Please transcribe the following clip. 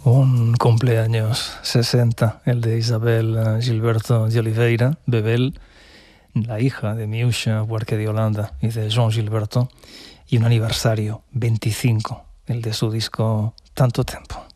Un cumpleaños 60, el de Isabel Gilberto de Oliveira, Bebel, la hija de Miúcha Buarque de Holanda y de Joan Gilberto, y un aniversario 25, el de su disco Tanto Tempo.